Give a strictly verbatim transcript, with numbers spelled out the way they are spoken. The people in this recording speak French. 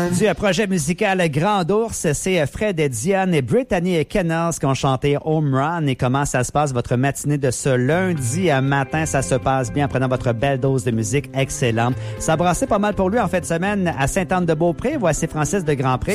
Du projet musical Grand Ours, c'est Fred et Diane et Brittany Kennels qui ont chanté Home Run. Et comment ça se passe votre matinée de ce lundi matin? Ça se passe bien en prenant votre belle dose de musique excellente. Ça a brassé pas mal pour lui en fin de semaine à Sainte-Anne-de-Beaupré. Voici Francis de Grandpré.